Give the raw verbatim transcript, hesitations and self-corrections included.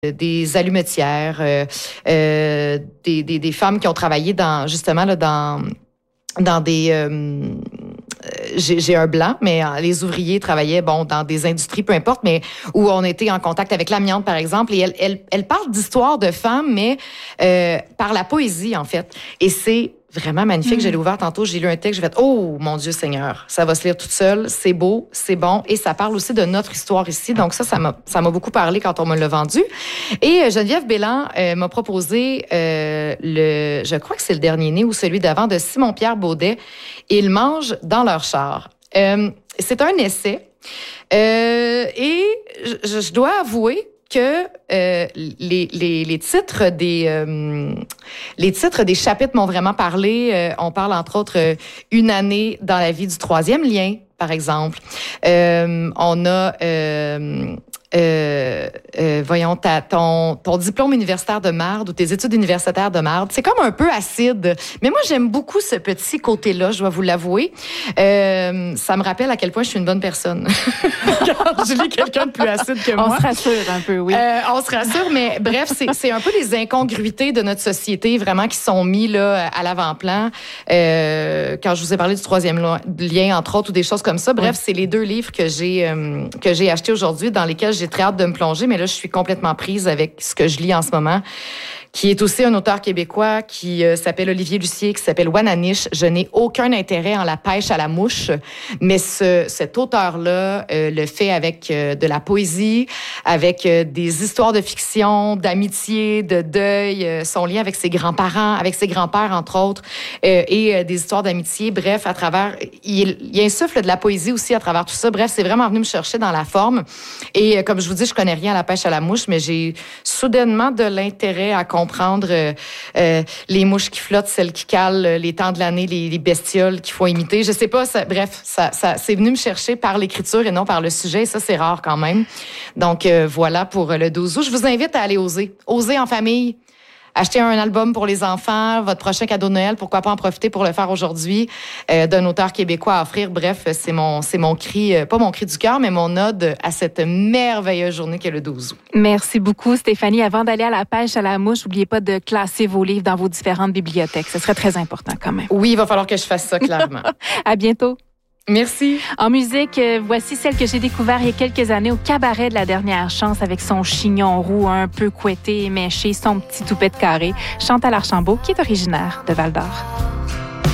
des allumetières, euh, euh, des, des, des femmes qui ont travaillé dans justement là, dans, dans des... Euh, j'ai, j'ai un blanc, mais les ouvriers travaillaient bon dans des industries, peu importe, mais où on était en contact avec l'amiante, par exemple. Et elle, elle, elle parle d'histoires de femmes, mais euh, par la poésie, en fait. Et c'est vraiment magnifique. Mmh. Je l'ai ouvert tantôt, j'ai lu un texte, j'ai fait « Oh, mon Dieu Seigneur! » Ça va se lire toute seule, c'est beau, c'est bon, et ça parle aussi de notre histoire ici. Donc ça, ça m'a, ça m'a beaucoup parlé quand on me l'a vendu. Et Geneviève Bélan euh, m'a proposé euh, le, je crois que c'est le dernier né ou celui d'avant, de Simon-Pierre Baudet, « Ils mangent dans leur char ». Euh, c'est un essai, euh, et je, je dois avouer que euh, les, les, les titres des euh, les titres des chapitres m'ont vraiment parlé. Euh, on parle entre autres euh, une année dans la vie du troisième lien, par exemple. Euh, on a euh, euh, euh, voyons ta, ton ton diplôme universitaire de marde ou tes études universitaires de marde. C'est comme un peu acide, mais moi j'aime beaucoup ce petit côté-là. Je dois vous l'avouer. Euh, ça me rappelle à quel point je suis une bonne personne. Quand je lis quelqu'un de plus acide que moi. On se rassure un peu, oui. Euh, on se rassure, mais bref, c'est, c'est un peu les incongruités de notre société vraiment qui sont mis là à l'avant-plan. Euh, quand je vous ai parlé du troisième lien, entre autres, ou des choses comme ça. Bref, oui. C'est les deux livres que j'ai euh, que j'ai achetés aujourd'hui, dans lesquels j'ai très hâte de me plonger, mais là, je suis complètement prise avec ce que je lis en ce moment, qui est aussi un auteur québécois qui euh, s'appelle Olivier Lucier, qui s'appelle Wananiche. Je n'ai aucun intérêt en la pêche à la mouche, mais ce, cet auteur-là euh, le fait avec euh, de la poésie, avec euh, des histoires de fiction, d'amitié, de deuil, euh, son lien avec ses grands-parents, avec ses grands-pères, entre autres, euh, et euh, des histoires d'amitié. Bref, à travers... Il, il insuffle de la poésie aussi à travers tout ça. Bref, c'est vraiment venu me chercher dans la forme. Et euh, comme je vous dis, je connais rien à la pêche à la mouche, mais j'ai soudainement de l'intérêt à comprendre euh, euh, les mouches qui flottent, celles qui calent, les temps de l'année, les, les bestioles qu'il faut imiter. Je sais pas, ça, bref, ça, ça, c'est venu me chercher par l'écriture et non par le sujet. Et ça, c'est rare quand même. Donc, euh, voilà pour le douze août. Je vous invite à aller oser. Oser en famille. Acheter un album pour les enfants, votre prochain cadeau de Noël, pourquoi pas en profiter pour le faire aujourd'hui, euh, d'un auteur québécois à offrir. Bref, c'est mon, c'est mon cri, euh, pas mon cri du cœur, mais mon ode à cette merveilleuse journée qu'est le douze août. Merci beaucoup, Stéphanie. Avant d'aller à la pêche à la mouche, n'oubliez pas de classer vos livres dans vos différentes bibliothèques. Ce serait très important quand même. Oui, il va falloir que je fasse ça, clairement. À bientôt. Merci. En musique, voici celle que j'ai découverte il y a quelques années au cabaret de la Dernière Chance avec son chignon roux un peu couetté et méché, son petit toupet de carré. Chantal Archambault, qui est originaire de Val-d'Or.